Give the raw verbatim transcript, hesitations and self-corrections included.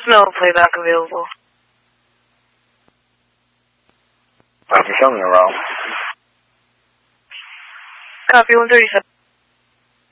No playback available. Copy, showing you wrong. Copy one thirty-seven.